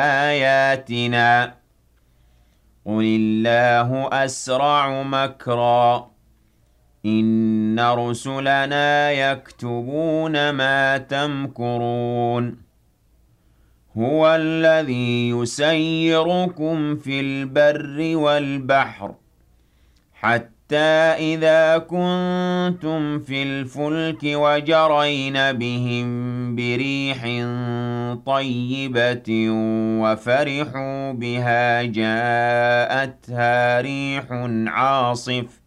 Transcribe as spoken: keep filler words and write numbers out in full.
آياتنا قل الله أسرع مكرا إن رسلنا يكتبون ما تمكرون هو الذي يسيركم في البر والبحر حتى إذا كنتم في الفلك وجرين بهم بريح طيبة وفرحوا بها جاءتها ريح عاصف